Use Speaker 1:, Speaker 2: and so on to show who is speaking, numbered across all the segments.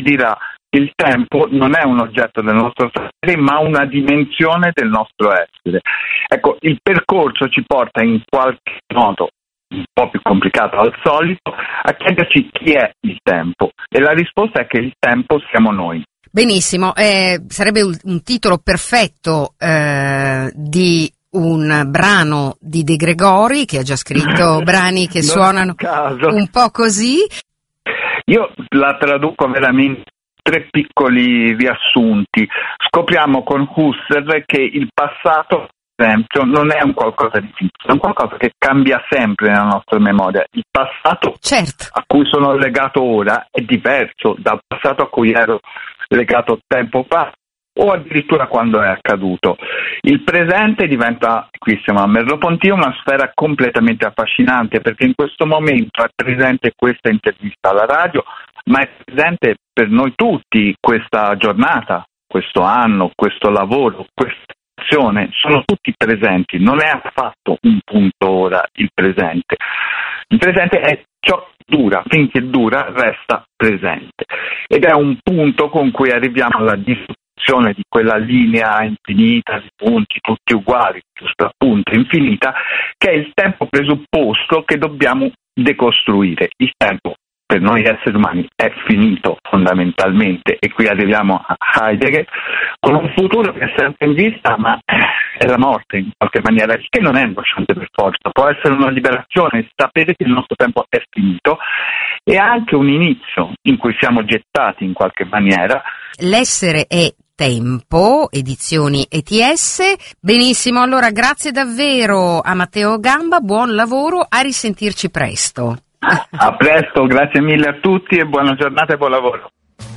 Speaker 1: dirà: il tempo non è un oggetto del nostro sapere, ma una dimensione del nostro essere. Ecco, il percorso ci porta in qualche modo, un po' più complicato al solito, a chiederci chi è il tempo, e la risposta è che il tempo siamo noi.
Speaker 2: Benissimo, sarebbe un titolo perfetto di un brano di De Gregori, che ha già scritto brani che suonano un po' così.
Speaker 1: Io la traduco veramente 3 piccoli riassunti. Scopriamo con Husserl che il passato, per esempio, non è un qualcosa di fisso, è un qualcosa che cambia sempre nella nostra memoria. Il passato a cui sono legato ora è diverso dal passato a cui ero legato tempo fa, o addirittura quando è accaduto. Il presente diventa, qui siamo a Merleau-Ponty, una sfera completamente affascinante, perché in questo momento è presente questa intervista alla radio, ma è presente per noi tutti questa giornata, questo anno, questo lavoro, questa azione, sono tutti presenti, non è affatto un punto ora il presente. Il presente è ciò che dura, finché dura resta presente, ed è un punto con cui arriviamo alla distruzione di quella linea infinita di punti tutti uguali, giusto appunto infinita, che è il tempo presupposto che dobbiamo decostruire. Il tempo per noi esseri umani è finito fondamentalmente, e qui arriviamo a Heidegger con un futuro che è sempre in vista, ma è la morte in qualche maniera, il che non è innocente per forza, può essere una liberazione, sapere che il nostro tempo è finito, e anche un inizio in cui siamo gettati in qualche maniera.
Speaker 2: L'essere è tempo, edizioni ETS. Benissimo, allora grazie davvero a Matteo Gamba, buon lavoro, a risentirci presto.
Speaker 1: A presto, grazie mille a tutti e buona giornata e buon lavoro.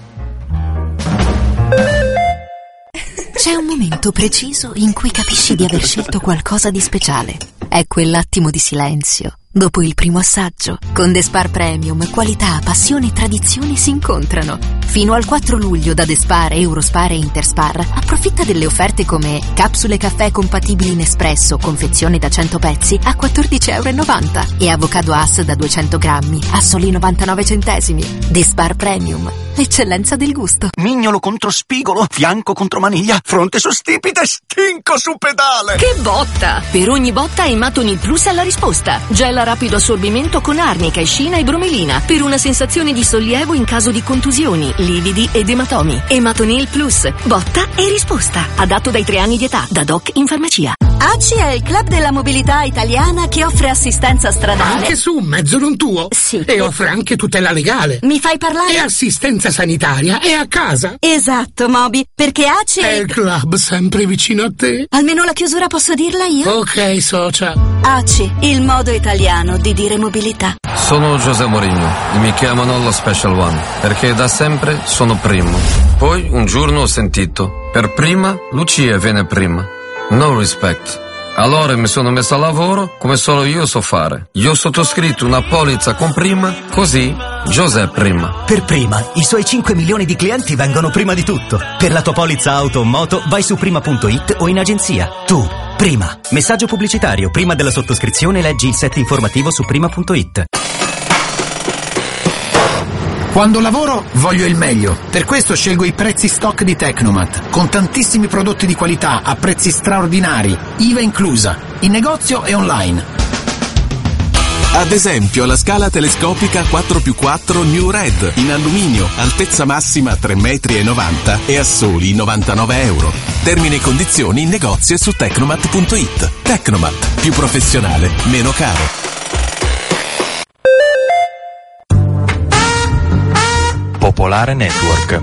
Speaker 3: C'è un momento preciso in cui capisci di aver scelto qualcosa di speciale. È quell'attimo di silenzio dopo il primo assaggio. Con The Spar Premium, qualità, passione e tradizione si incontrano. Fino al 4 luglio da The Spar, Eurospar e Interspar approfitta delle offerte come capsule caffè compatibili in espresso, confezione da 100 pezzi a €14,90 e avocado Hass da 200 grammi a soli 99 centesimi. The Spar Premium, l'eccellenza del gusto.
Speaker 4: Mignolo contro spigolo, fianco contro maniglia, fronte su stipite, stinco su pedale.
Speaker 5: Che botta! Per ogni botta Ematonil Plus ha la risposta. Gel a rapido assorbimento con arnica, escina e bromelina per una sensazione di sollievo in caso di contusioni, lividi ed ematomi. Ematonil Plus, botta e risposta. Adatto dai 3 anni di età, da doc in farmacia.
Speaker 6: ACI è il club della mobilità italiana che offre assistenza stradale.
Speaker 7: Anche su un mezzo non tuo?
Speaker 6: Sì.
Speaker 7: E offre anche tutela legale.
Speaker 6: Mi fai parlare?
Speaker 7: E assistenza sanitaria è a casa.
Speaker 6: Esatto, Moby, perché ACI
Speaker 7: è il club sempre vicino a te.
Speaker 6: Almeno la chiusura posso dirla io?
Speaker 7: Ok, socia.
Speaker 6: ACI, il modo italiano di dire mobilità.
Speaker 8: Sono José Mourinho e mi chiamano lo Special One perché da sempre sono primo. Poi un giorno ho sentito: per prima Lucia viene prima. No respect. Allora mi sono messo a lavoro come solo io so fare. Io ho sottoscritto una polizza con prima, così José prima.
Speaker 9: Per prima, i suoi 5 milioni di clienti vengono prima di tutto. Per la tua polizza auto o moto vai su prima.it o in agenzia. Tu, prima. Messaggio pubblicitario. Prima della sottoscrizione leggi il set informativo su prima.it.
Speaker 7: Quando lavoro voglio il meglio, per questo scelgo i prezzi stock di Tecnomat, con tantissimi prodotti di qualità a prezzi straordinari, IVA inclusa, in negozio e online.
Speaker 10: Ad esempio la scala telescopica 4x4 New Red in alluminio, altezza massima 3,90 m e a soli €99. Termini e condizioni in negozio e su Tecnomat.it. Tecnomat, più professionale, meno caro.
Speaker 11: Popolare Network.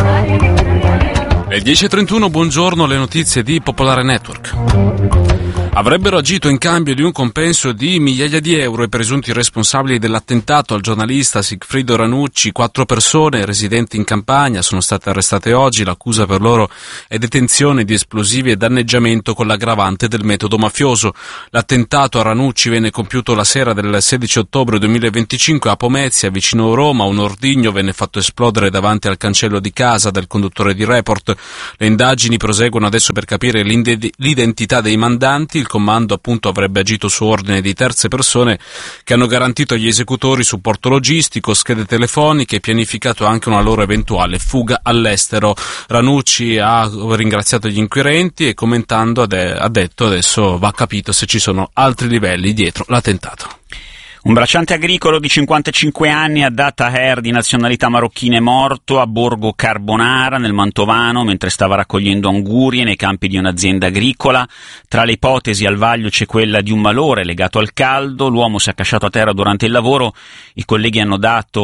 Speaker 12: È 10:31, buongiorno, le notizie di Popolare Network. Avrebbero agito in cambio di un compenso di migliaia di euro i presunti responsabili dell'attentato al giornalista Sigfrido Ranucci. 4 persone residenti in Campania sono state arrestate oggi. L'accusa per loro è detenzione di esplosivi e danneggiamento con l'aggravante del metodo mafioso. L'attentato a Ranucci venne compiuto la sera del 16 ottobre 2025 a Pomezia, vicino Roma. Un ordigno venne fatto esplodere davanti al cancello di casa del conduttore di Report. Le indagini proseguono adesso per capire l'identità dei mandanti. Il comando appunto avrebbe agito su ordine di terze persone che hanno garantito agli esecutori supporto logistico, schede telefoniche e pianificato anche una loro eventuale fuga all'estero. Ranucci ha ringraziato gli inquirenti e commentando ha detto adesso va capito se ci sono altri livelli dietro l'attentato.
Speaker 13: Un bracciante agricolo di 55 anni a data Her di nazionalità marocchina è morto a Borgo Carbonara, nel Mantovano, mentre stava raccogliendo angurie nei campi di un'azienda agricola. Tra le ipotesi al vaglio c'è quella di un malore legato al caldo. L'uomo si è accasciato a terra durante il lavoro. I colleghi hanno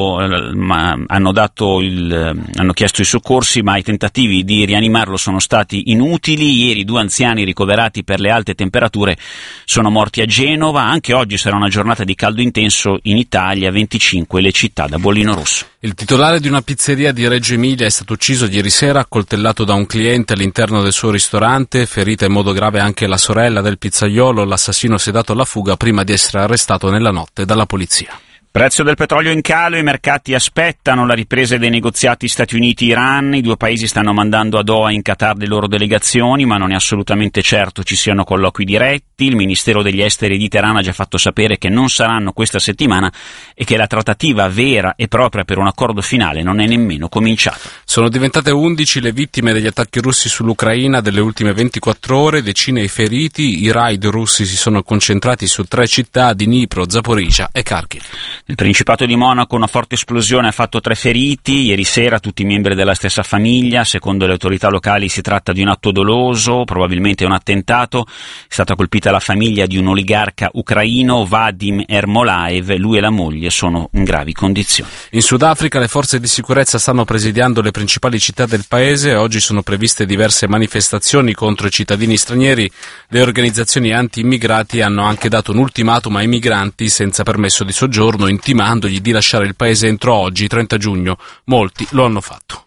Speaker 13: chiesto i soccorsi, ma i tentativi di rianimarlo sono stati inutili. Ieri 2 anziani ricoverati per le alte temperature sono morti a Genova. Anche oggi sarà una giornata di caldo intenso in Italia, 25 le città da bollino rosso.
Speaker 12: Il titolare di una pizzeria di Reggio Emilia è stato ucciso ieri sera, accoltellato da un cliente all'interno del suo ristorante, ferita in modo grave anche la sorella del pizzaiolo. L'assassino si è dato alla fuga prima di essere arrestato nella notte dalla polizia.
Speaker 13: Prezzo del petrolio in calo, i mercati aspettano la ripresa dei negoziati Stati Uniti-Iran. I 2 paesi stanno mandando a Doha in Qatar le loro delegazioni, ma non è assolutamente certo ci siano colloqui diretti. Il Ministero degli Esteri di Teheran ha già fatto sapere che non saranno questa settimana e che la trattativa vera e propria per un accordo finale non è nemmeno cominciata.
Speaker 12: Sono diventate 11 le vittime degli attacchi russi sull'Ucraina delle ultime 24 ore, decine i feriti. I raid russi si sono concentrati su 3 città: Dnipro, Zaporizhzhia e Kharkiv.
Speaker 13: Nel Principato di Monaco una forte esplosione ha fatto 3 feriti, ieri sera tutti i membri della stessa famiglia. Secondo le autorità locali si tratta di un atto doloso, probabilmente un attentato. È stata colpita la famiglia di un oligarca ucraino, Vadim Ermolaev. Lui e la moglie sono in gravi condizioni.
Speaker 12: In Sudafrica le forze di sicurezza stanno presidiando le principali città del paese. Oggi sono previste diverse manifestazioni contro i cittadini stranieri. Le organizzazioni anti-immigrati hanno anche dato un ultimatum ai migranti senza permesso di soggiorno, intimandogli di lasciare il paese entro oggi, 30 giugno. Molti lo hanno fatto.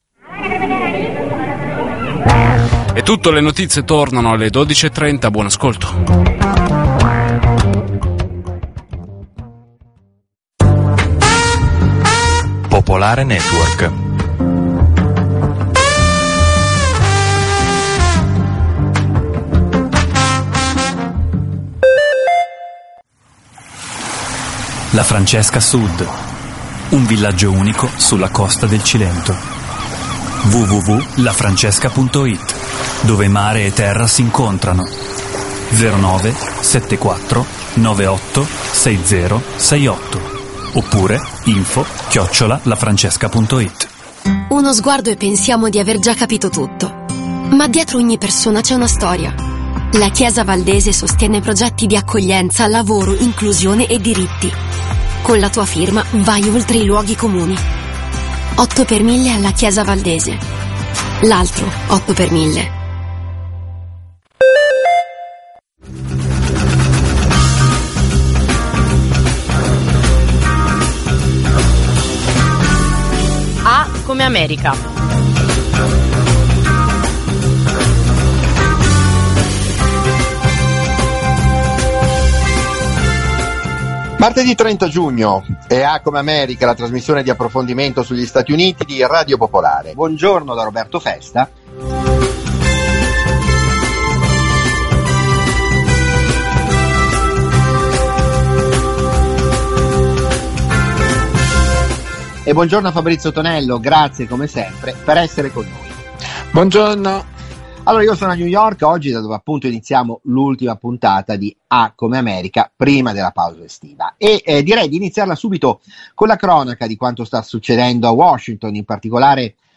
Speaker 12: E tutto, le notizie tornano alle 12.30. Buon ascolto.
Speaker 11: Popolare Network.
Speaker 14: La Francesca Sud, un villaggio unico sulla costa del Cilento. www.lafrancesca.it, dove mare e terra si incontrano. 09 74 98 60 68 oppure info@lafrancesca.it.
Speaker 15: Uno sguardo e pensiamo di aver già capito tutto. Ma dietro ogni persona c'è una storia. La Chiesa Valdese sostiene progetti di accoglienza, lavoro, inclusione e diritti. Con la tua firma vai oltre i luoghi comuni. 8 per 1000 alla Chiesa Valdese. L'altro 8 per 1000.
Speaker 16: A come America.
Speaker 17: Martedì 30 giugno è A come America, la trasmissione di approfondimento sugli Stati Uniti di Radio Popolare. Buongiorno da Roberto Festa. E buongiorno a Fabrizio Tonello, grazie come sempre per essere con noi.
Speaker 18: Buongiorno.
Speaker 17: Allora, io sono a New York oggi, da dove appunto iniziamo l'ultima puntata di A come America prima della pausa estiva, e direi di iniziarla subito con la cronaca di quanto sta succedendo a Washington, in particolare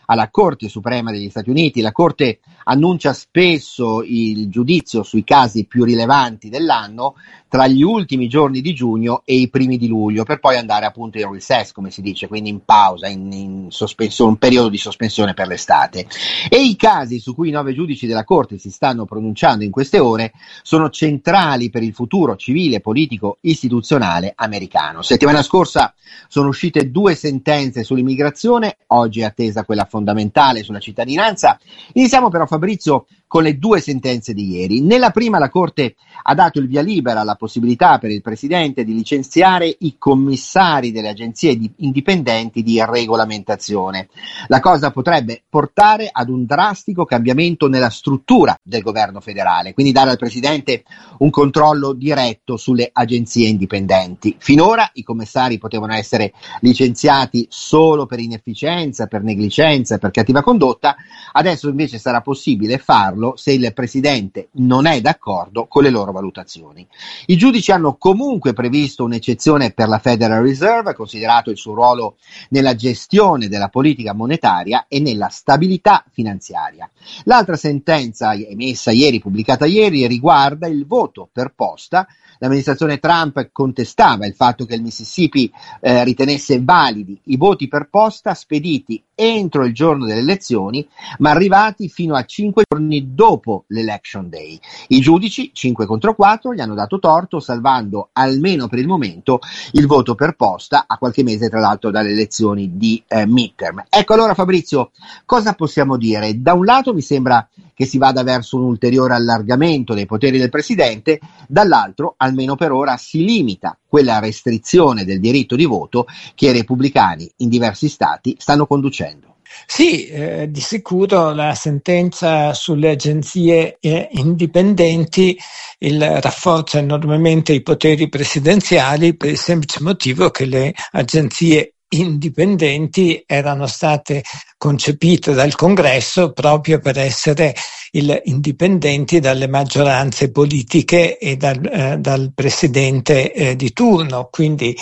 Speaker 17: alla Corte Suprema degli Stati Uniti. La Corte annuncia spesso il giudizio sui casi più rilevanti dell'anno tra gli ultimi giorni di giugno e i primi di luglio, per poi andare appunto in recess, come si dice, quindi in pausa, in sospensione, un periodo di sospensione per l'estate. E i casi su cui i 9 giudici della Corte si stanno pronunciando in queste ore sono centrali per il futuro civile, politico, istituzionale americano. Settimana scorsa sono uscite 2 sentenze sull'immigrazione, oggi è attesa quella fondamentale sulla cittadinanza. Iniziamo però, Fabrizio, con le 2 sentenze di ieri. Nella prima la Corte ha dato il via libera alla possibilità per il Presidente di licenziare i commissari delle agenzie indipendenti di regolamentazione. La cosa potrebbe portare ad un drastico cambiamento nella struttura del governo federale, quindi dare al Presidente un controllo diretto sulle agenzie indipendenti. Finora i commissari potevano essere licenziati solo per inefficienza, per negligenza, per cattiva condotta. Adesso invece sarà possibile farlo se il Presidente non è d'accordo con le loro valutazioni. I giudici hanno comunque previsto un'eccezione per la Federal Reserve, considerato il suo ruolo nella gestione della politica monetaria e nella stabilità finanziaria. L'altra sentenza emessa ieri, pubblicata ieri, riguarda il voto per posta. L'amministrazione Trump contestava il fatto che il Mississippi ritenesse validi i voti per posta spediti entro il giorno delle elezioni, ma arrivati fino a 5 giorni dopo l'Election Day. I giudici, 5 contro 4, gli hanno dato torto, salvando almeno per il momento il voto per posta, a qualche mese tra l'altro dalle elezioni di midterm. Ecco, allora Fabrizio, cosa possiamo dire? Da un lato mi sembra che si vada verso un ulteriore allargamento dei poteri del Presidente, dall'altro, almeno per ora, si limita quella restrizione del diritto di voto che i repubblicani in diversi stati stanno conducendo.
Speaker 18: Sì, di sicuro la sentenza sulle agenzie indipendenti rafforza enormemente i poteri presidenziali, per il semplice motivo che le agenzie indipendenti erano state concepite dal Congresso proprio per essere indipendenti dalle maggioranze politiche e dal presidente di turno. Quindi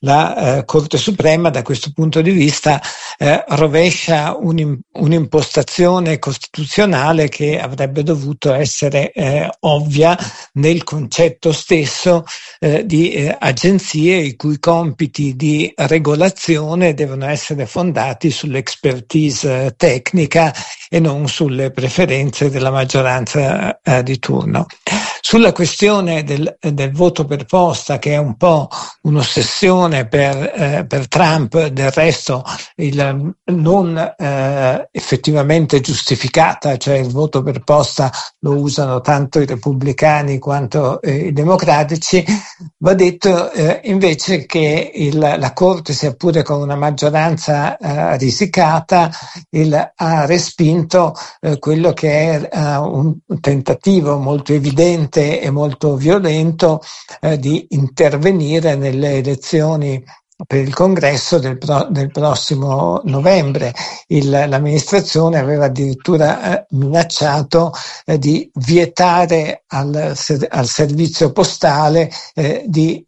Speaker 18: la Corte Suprema da questo punto di vista rovescia un'impostazione costituzionale che avrebbe dovuto essere ovvia nel concetto stesso di agenzie i cui compiti di regolazione devono essere fondati sull'expertise tecnica e non sulle preferenze della maggioranza di turno. Sulla questione del voto per posta, che è un po' un'ossessione per Trump, del resto non effettivamente giustificata, cioè il voto per posta lo usano tanto i repubblicani quanto i democratici, va detto invece che la Corte, sia pure con una maggioranza risicata, ha respinto quello che è un tentativo molto evidente e molto violento di intervenire nelle elezioni per il congresso del prossimo novembre. L'amministrazione aveva addirittura minacciato di vietare al servizio postale di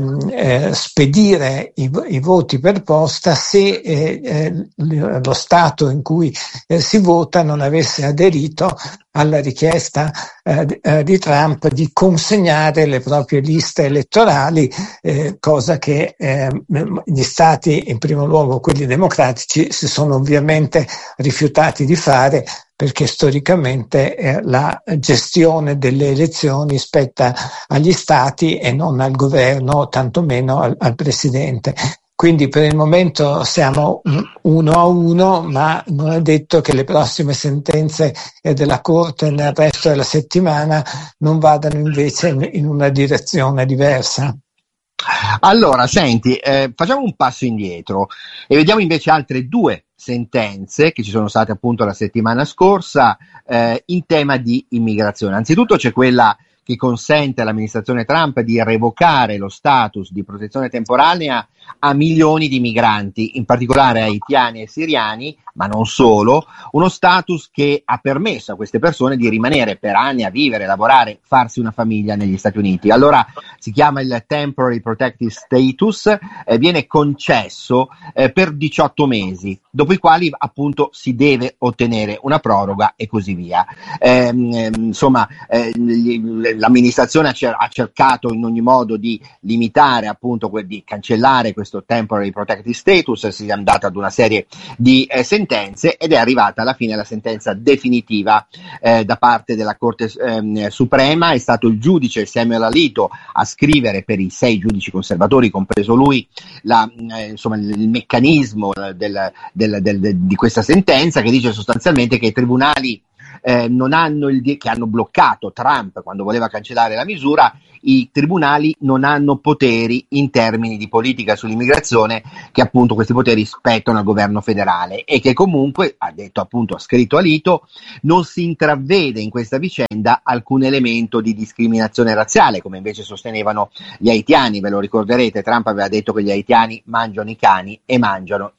Speaker 18: spedire i voti per posta se lo Stato in cui si vota non avesse aderito alla richiesta di Trump di consegnare le proprie liste elettorali, cosa che gli stati, in primo luogo quelli democratici, si sono ovviamente rifiutati di fare, perché storicamente la gestione delle elezioni spetta agli stati e non al governo, tantomeno al presidente. Quindi per il momento siamo 1-1, ma non è detto che le prossime sentenze della Corte nel resto della settimana non vadano invece in una direzione diversa.
Speaker 17: Allora, senti, facciamo un passo indietro e vediamo invece altre 2 sentenze che ci sono state appunto la settimana scorsa in tema di immigrazione. Anzitutto c'è quella che che consente all'amministrazione Trump di revocare lo status di protezione temporanea a milioni di migranti, in particolare haitiani e siriani, ma non solo, uno status che ha permesso a queste persone di rimanere per anni a vivere, lavorare, farsi una famiglia negli Stati Uniti. Allora si chiama il Temporary Protected Status, viene concesso per 18 mesi, dopo i quali appunto si deve ottenere una proroga e così via. L'amministrazione ha cercato in ogni modo di limitare, appunto, di cancellare questo Temporary Protected Status, si è andata ad una serie di sentenze ed è arrivata alla fine la sentenza definitiva da parte della Corte Suprema. È stato il giudice Samuel Alito a scrivere per i 6 giudici conservatori, compreso lui, il meccanismo di questa sentenza, che dice sostanzialmente che i tribunali che hanno bloccato Trump quando voleva cancellare la misura, i tribunali non hanno poteri in termini di politica sull'immigrazione, che appunto questi poteri spettano al governo federale, e che comunque, ha scritto Alito, non si intravede in questa vicenda alcun elemento di discriminazione razziale, come invece sostenevano gli haitiani. Ve lo ricorderete, Trump aveva detto che gli haitiani mangiano i cani e mangiano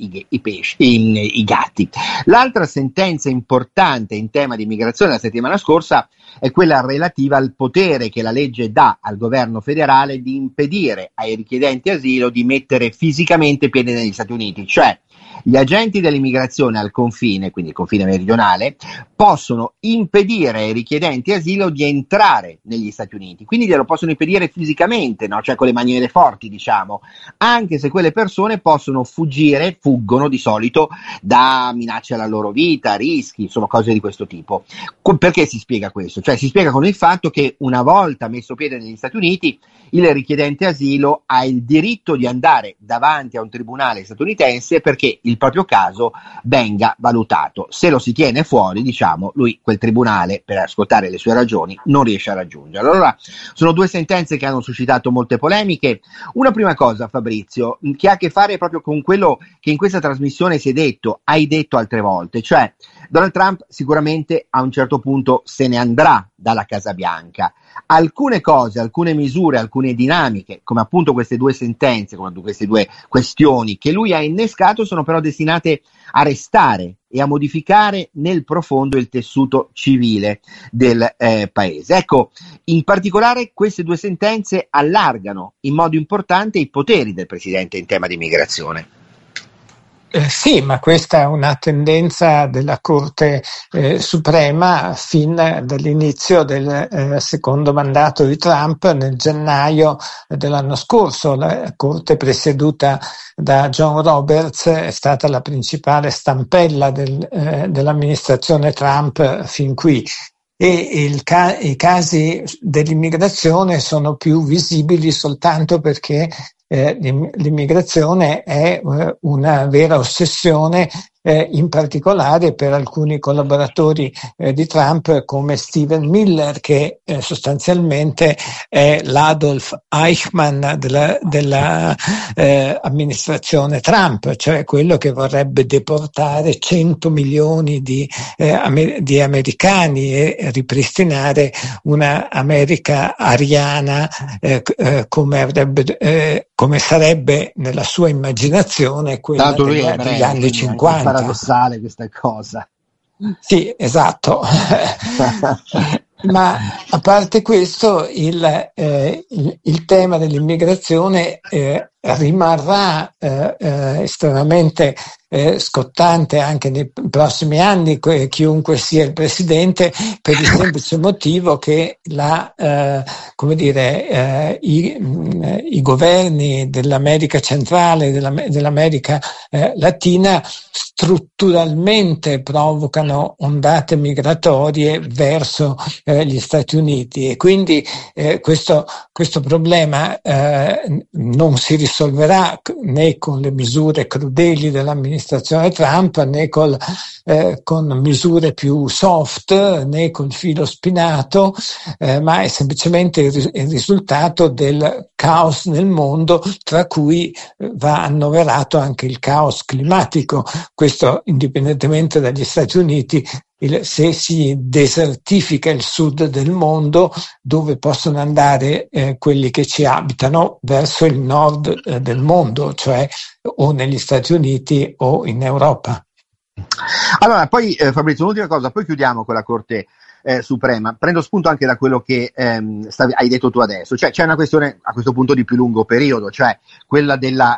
Speaker 17: i gatti. L'altra sentenza importante in tema di immigrazione la settimana scorsa è quella relativa al potere che la legge dà al governo federale di impedire ai richiedenti asilo di mettere fisicamente piede negli Stati Uniti, cioè gli agenti dell'immigrazione al confine, quindi il confine meridionale, possono impedire ai richiedenti asilo di entrare negli Stati Uniti, quindi glielo possono impedire fisicamente, no? Cioè con le maniere forti, diciamo, anche se quelle persone fuggono di solito da minacce alla loro vita, rischi, insomma cose di questo tipo. Perché si spiega questo? Cioè si spiega con il fatto che una volta messo piede negli Stati Uniti, il richiedente asilo ha il diritto di andare davanti a un tribunale statunitense perché il proprio caso venga valutato. Se lo si tiene fuori, diciamo, lui quel tribunale, per ascoltare le sue ragioni, non riesce a raggiungerlo. Allora, sono 2 sentenze che hanno suscitato molte polemiche. Una prima cosa, Fabrizio, che ha a che fare proprio con quello che in questa trasmissione hai detto altre volte, cioè Donald Trump sicuramente a un certo punto se ne andrà dalla Casa Bianca. Alcune cose, alcune misure, alcune dinamiche, come appunto queste 2 sentenze, come queste 2 questioni che lui ha innescato, sono però destinate a restare e a modificare nel profondo il tessuto civile del paese. Ecco, in particolare queste 2 sentenze allargano in modo importante i poteri del presidente in tema di immigrazione.
Speaker 18: Sì, ma questa è una tendenza della Corte Suprema fin dall'inizio del secondo mandato di Trump nel gennaio dell'anno scorso. La Corte presieduta da John Roberts è stata la principale stampella dell'amministrazione Trump fin qui. E i casi dell'immigrazione sono più visibili soltanto perché l'immigrazione è una vera ossessione, in particolare per alcuni collaboratori di Trump come Stephen Miller, che sostanzialmente è l'Adolf Eichmann della amministrazione Trump, cioè quello che vorrebbe deportare 100 milioni di americani e ripristinare una America ariana come sarebbe nella sua immaginazione quella degli anni 50.
Speaker 17: È paradossale questa cosa.
Speaker 18: Sì, esatto. Ma a parte questo, il tema dell'immigrazione rimarrà estremamente scottante anche nei prossimi anni, chiunque sia il presidente, per il semplice motivo che i governi dell'America centrale, dell'America latina, strutturalmente provocano ondate migratorie verso gli Stati Uniti, e quindi questo problema non si risolverà né con le misure crudeli dell'amministrazione Trump, né con misure più soft, né col filo spinato, ma è semplicemente il risultato del caos nel mondo, tra cui va annoverato anche il caos climatico. Questo indipendentemente dagli Stati Uniti se si desertifica il sud del mondo, dove possono andare quelli che ci abitano verso il nord del mondo, cioè o negli Stati Uniti o in Europa.
Speaker 17: Allora, poi Fabrizio, un'ultima cosa, poi chiudiamo con la Corte Suprema. Prendo spunto anche da quello che hai detto tu adesso, cioè c'è una questione a questo punto di più lungo periodo, cioè quella della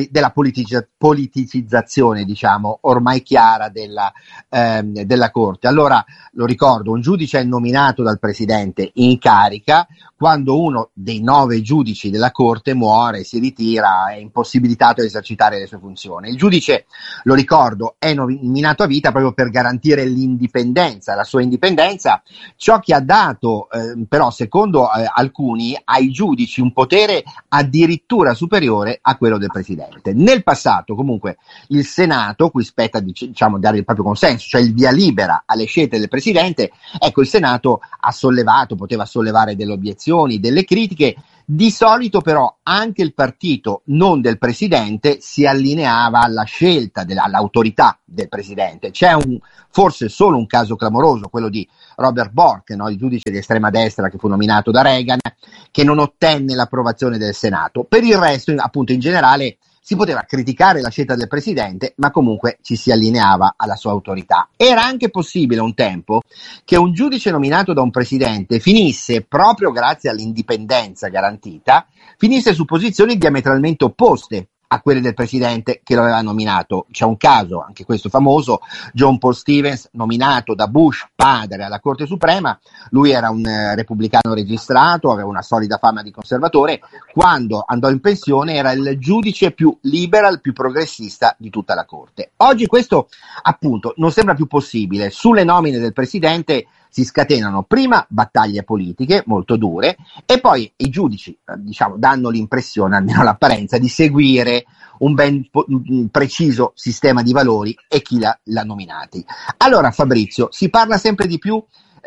Speaker 17: politicizzazione, diciamo, ormai chiara della Corte. Allora, lo ricordo, un giudice è nominato dal Presidente in carica quando uno dei 9 giudici della Corte muore, si ritira, è impossibilitato ad esercitare le sue funzioni. Il giudice, lo ricordo, è nominato a vita proprio per garantire l'indipendenza, la sua indipendenza, ciò che ha dato però, secondo alcuni, ai giudici un potere addirittura superiore a quello del Presidente. Nel passato, comunque, il Senato, cui spetta diciamo dare il proprio consenso, cioè il via libera alle scelte del Presidente, ecco, il Senato poteva sollevare delle obiezioni, delle critiche. Di solito però anche il partito non del Presidente si allineava alla scelta, all'autorità del Presidente. C'è forse solo un caso clamoroso, quello di Robert Bork, no? Il giudice di estrema destra che fu nominato da Reagan, che non ottenne l'approvazione del Senato. Per il resto, appunto, in generale si poteva criticare la scelta del Presidente, ma comunque ci si allineava alla sua autorità. Era anche possibile un tempo che un giudice nominato da un Presidente finisse, proprio grazie all'indipendenza garantita, finisse su posizioni diametralmente opposte a quelle del Presidente che lo aveva nominato. C'è un caso, anche questo famoso, John Paul Stevens, nominato da Bush padre alla Corte Suprema. Lui era un repubblicano registrato, aveva una solida fama di conservatore. Quando andò in pensione era il giudice più liberal, più progressista di tutta la Corte. Oggi questo, appunto, non sembra più possibile. Sulle nomine del Presidente si scatenano prima battaglie politiche molto dure e poi i giudici, diciamo, danno l'impressione, almeno l'apparenza, di seguire un ben preciso sistema di valori e chi l'ha nominati. Allora, Fabrizio, si parla sempre più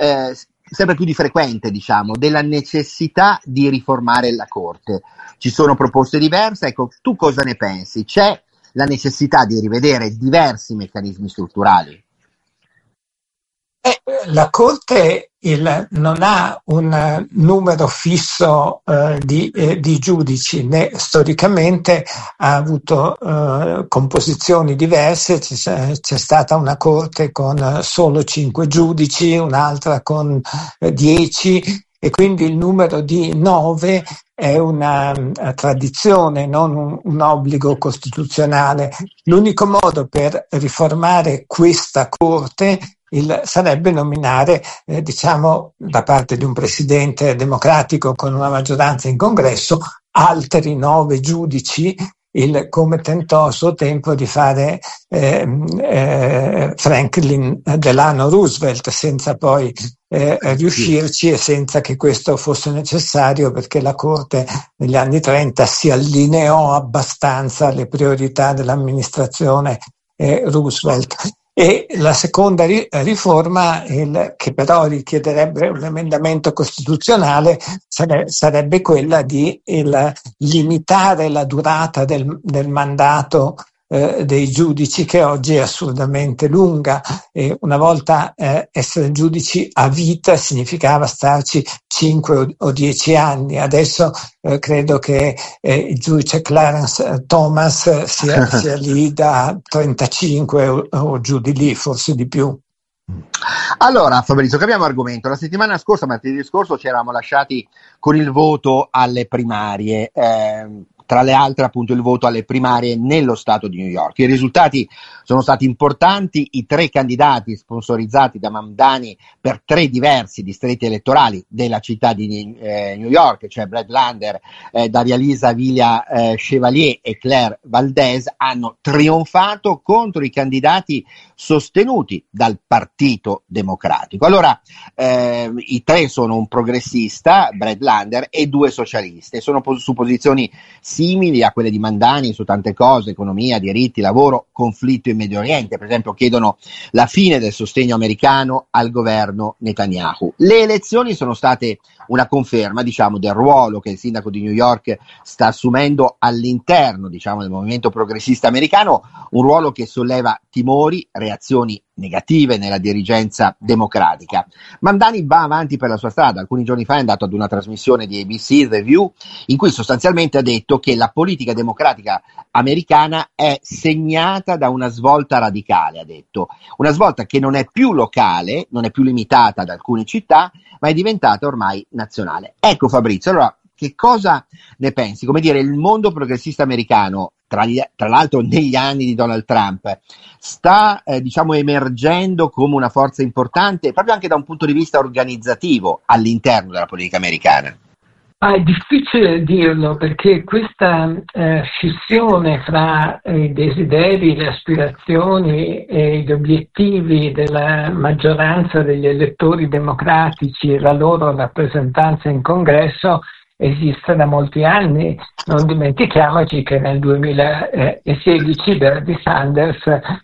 Speaker 17: di frequente, diciamo, della necessità di riformare la Corte. Ci sono proposte diverse, ecco, tu cosa ne pensi? C'è la necessità di rivedere diversi meccanismi strutturali?
Speaker 18: La Corte non ha un numero fisso di giudici, né storicamente ha avuto composizioni diverse. C'è stata una Corte con solo 5 giudici, un'altra con 10, e quindi il numero di 9 è una tradizione, non un obbligo costituzionale. L'unico modo per riformare questa Corte sarebbe nominare, da parte di un presidente democratico con una maggioranza in congresso, altri 9 giudici, come tentò a suo tempo di fare Franklin Delano Roosevelt, senza poi riuscirci e senza che questo fosse necessario, perché la Corte negli anni 30 si allineò abbastanza alle priorità dell'amministrazione Roosevelt. E la seconda riforma, che però richiederebbe un emendamento costituzionale, sarebbe quella di limitare la durata del mandato dei giudici, che oggi è assurdamente lunga. Una volta essere giudici a vita significava starci 5 o 10 anni. Adesso credo che il giudice Clarence Thomas sia lì da 35 o giù di lì, forse di più.
Speaker 17: Allora, Fabrizio, cambiamo argomento. La settimana scorsa, martedì scorso, ci eravamo lasciati con il voto alle primarie. Tra le altre, appunto, il voto alle primarie nello stato di New York. I risultati sono stati importanti. I 3 candidati sponsorizzati da Mamdani per 3 diversi distretti elettorali della città di New York, cioè Brad Lander, Daria Lisa Viglia Chevalier e Claire Valdez, hanno trionfato contro i candidati sostenuti dal Partito Democratico. Allora, i 3 sono un progressista, Brad Lander, e 2 socialiste. Sono su posizioni simili a quelle di Mamdani su tante cose: economia, diritti, lavoro, conflitto in Medio Oriente. Per esempio, chiedono la fine del sostegno americano al governo Netanyahu. Le elezioni sono state una conferma, diciamo, del ruolo che il sindaco di New York sta assumendo all'interno, diciamo, del movimento progressista americano, un ruolo che solleva timori, reazioni negative nella dirigenza democratica. Mamdani va avanti per la sua strada. Alcuni giorni fa è andato ad una trasmissione di ABC, The View, in cui sostanzialmente ha detto che la politica democratica americana è segnata da una svolta radicale, ha detto, una svolta che non è più locale, non è più limitata ad alcune città, ma è diventata ormai nazionale. Ecco Fabrizio, allora che cosa ne pensi? Come dire, il mondo progressista americano, tra l'altro negli anni di Donald Trump, sta diciamo emergendo come una forza importante proprio anche da un punto di vista organizzativo all'interno della politica americana?
Speaker 18: È difficile dirlo perché questa scissione fra i desideri, le aspirazioni e gli obiettivi della maggioranza degli elettori democratici e la loro rappresentanza in Congresso esiste da molti anni. Non dimentichiamoci che nel 2016 Bernie Sanders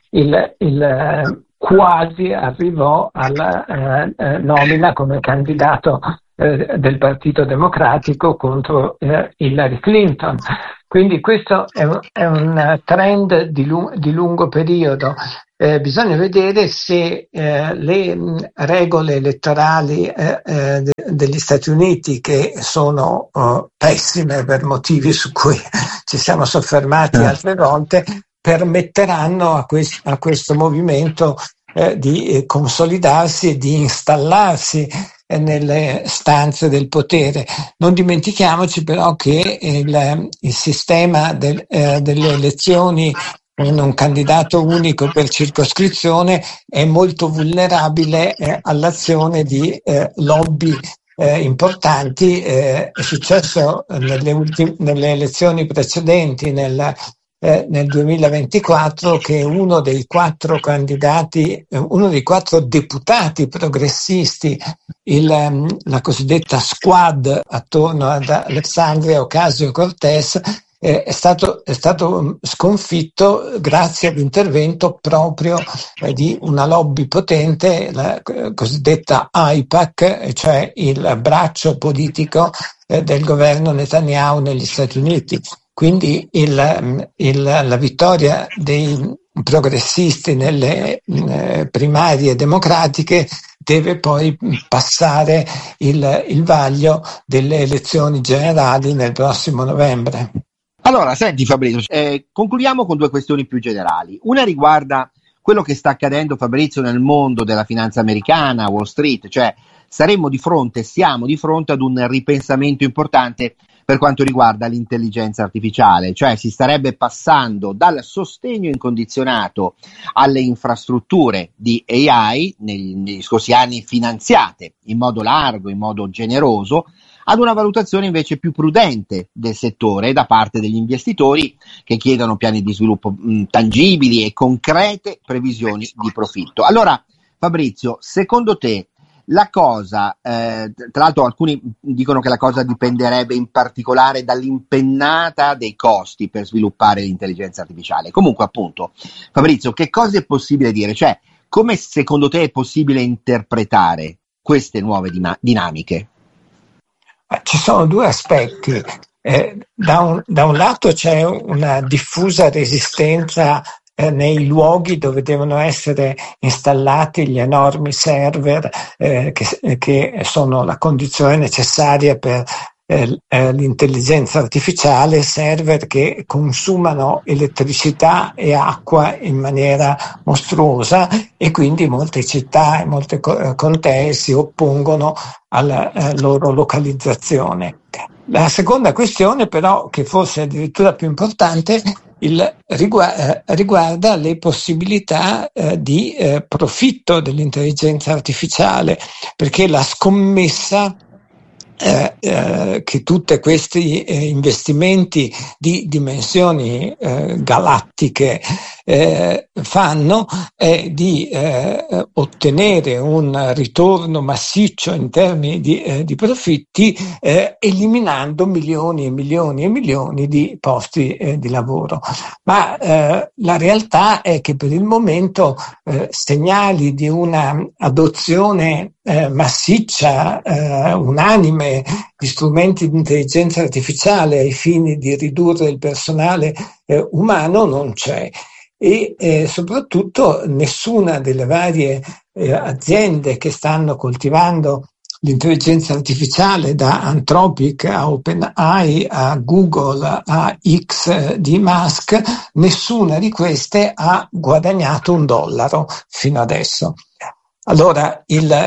Speaker 18: quasi arrivò alla nomina come candidato del Partito Democratico contro Hillary Clinton. Quindi questo è un trend di lungo periodo. Bisogna vedere se le regole elettorali degli Stati Uniti, che sono pessime per motivi su cui ci siamo soffermati altre volte, permetteranno a questo movimento di consolidarsi e di installarsi nelle stanze del potere. Non dimentichiamoci però che il sistema delle elezioni con un candidato unico per circoscrizione è molto vulnerabile all'azione di lobby importanti. È successo nelle elezioni precedenti, nel 2024, che uno dei 4 deputati progressisti, la cosiddetta squad attorno ad Alexandria Ocasio-Cortez, è stato sconfitto grazie all'intervento proprio di una lobby potente, la cosiddetta AIPAC, cioè il braccio politico del governo Netanyahu negli Stati Uniti. Quindi la vittoria dei progressisti nelle primarie democratiche deve poi passare il vaglio delle elezioni generali nel prossimo novembre.
Speaker 17: Allora, senti Fabrizio, concludiamo con 2 questioni più generali. Una riguarda quello che sta accadendo, Fabrizio, nel mondo della finanza americana, Wall Street, cioè siamo di fronte ad un ripensamento importante per quanto riguarda l'intelligenza artificiale, cioè si starebbe passando dal sostegno incondizionato alle infrastrutture di AI negli scorsi anni finanziate in modo largo, in modo generoso, ad una valutazione invece più prudente del settore da parte degli investitori che chiedono piani di sviluppo tangibili e concrete previsioni di profitto. Allora, Fabrizio, secondo te la cosa, tra l'altro alcuni dicono che la cosa dipenderebbe in particolare dall'impennata dei costi per sviluppare l'intelligenza artificiale. Comunque, appunto, Fabrizio, che cosa è possibile dire? Cioè, come secondo te è possibile interpretare queste nuove dinamiche?
Speaker 18: Ci sono 2 aspetti. Da un lato c'è una diffusa resistenza nei luoghi dove devono essere installati gli enormi server che sono la condizione necessaria per l'intelligenza artificiale, server che consumano elettricità e acqua in maniera mostruosa, e quindi molte città e molte contee si oppongono alla loro localizzazione. La seconda questione però, che forse è addirittura più importante, riguarda le possibilità di profitto dell'intelligenza artificiale, perché la scommessa che tutti questi investimenti di dimensioni galattiche fanno è di ottenere un ritorno massiccio in termini di profitti, eliminando milioni e milioni e milioni di posti di lavoro. Ma la realtà è che per il momento segnali di una adozione massiccia, unanime di strumenti di intelligenza artificiale ai fini di ridurre il personale umano non c'è. E soprattutto nessuna delle varie aziende che stanno coltivando l'intelligenza artificiale, da Anthropic a OpenAI a Google a X di Musk, nessuna di queste ha guadagnato $1 fino adesso. Allora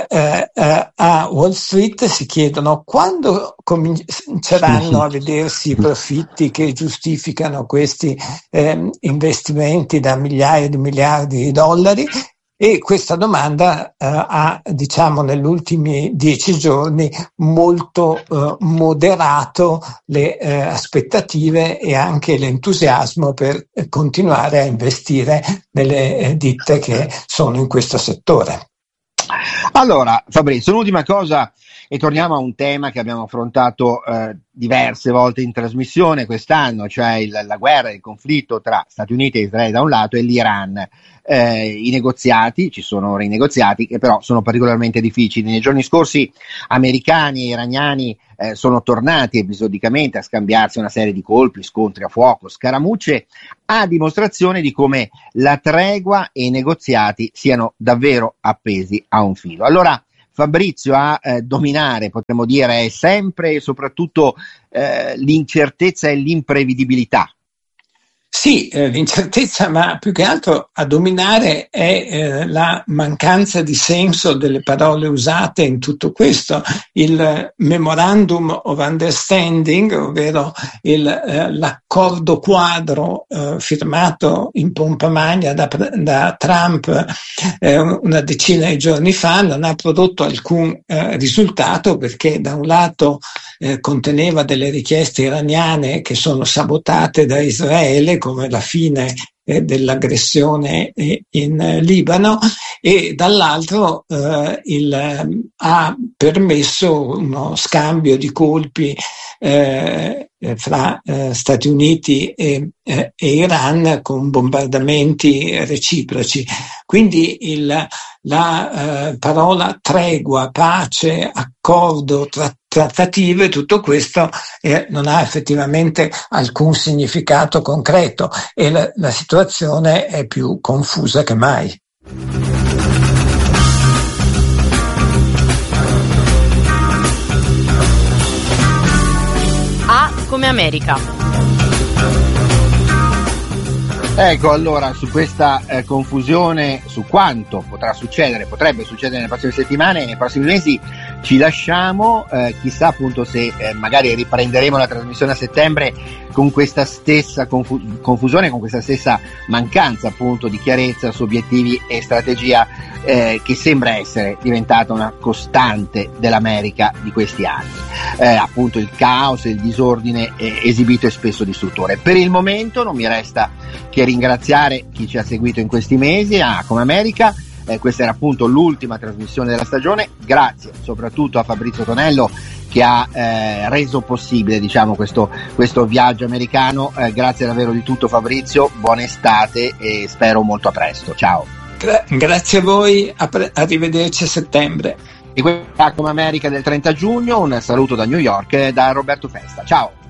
Speaker 18: a Wall Street si chiedono quando cominceranno a vedersi i profitti che giustificano questi investimenti da migliaia di miliardi di dollari, e questa domanda ha, diciamo, negli ultimi 10 giorni molto moderato le aspettative e anche l'entusiasmo per continuare a investire nelle ditte che sono in questo settore.
Speaker 17: Allora, Fabrizio, l'ultima cosa, e torniamo a un tema che abbiamo affrontato diverse volte in trasmissione quest'anno, cioè la guerra, il conflitto tra Stati Uniti e Israele da un lato e l'Iran. I negoziati, ci sono ora i negoziati che però sono particolarmente difficili. Nei giorni scorsi americani e iraniani sono tornati episodicamente a scambiarsi una serie di colpi, scontri a fuoco, scaramucce, a dimostrazione di come la tregua e i negoziati siano davvero appesi a un filo. Allora, Fabrizio, a dominare, potremmo dire, è sempre e soprattutto l'incertezza e l'imprevedibilità.
Speaker 18: Sì, l'incertezza, ma più che altro a dominare è la mancanza di senso delle parole usate in tutto questo. Il Memorandum of Understanding, ovvero l'accordo quadro firmato in pompa magna da Trump una decina di giorni fa, non ha prodotto alcun risultato, perché da un lato conteneva delle richieste iraniane che sono sabotate da Israele, come la fine dell'aggressione in Libano, e dall'altro ha permesso uno scambio di colpi fra Stati Uniti e Iran con bombardamenti reciproci. Quindi la parola tregua, pace, accordo, trattative, tutto questo non ha effettivamente alcun significato concreto, e la situazione è più confusa che mai.
Speaker 16: A come America.
Speaker 17: Ecco, allora, su questa confusione, su quanto potrebbe succedere nelle prossime settimane, nei prossimi mesi, ci lasciamo. Chissà appunto se magari riprenderemo la trasmissione a settembre con questa stessa confusione, con questa stessa mancanza appunto di chiarezza su obiettivi e strategia che sembra essere diventata una costante dell'America di questi anni. Appunto il caos e il disordine esibito e spesso distruttore. Per il momento non mi resta che ringraziare chi ci ha seguito in questi mesi a Come America. Questa era appunto l'ultima trasmissione della stagione. Grazie soprattutto a Fabrizio Tonello, che ha reso possibile, diciamo, questo viaggio americano. Grazie davvero di tutto, Fabrizio, buona estate e spero molto a presto. Ciao.
Speaker 18: Grazie a voi, arrivederci a settembre.
Speaker 17: E questa Come America del 30 giugno, un saluto da New York da Roberto Festa. Ciao.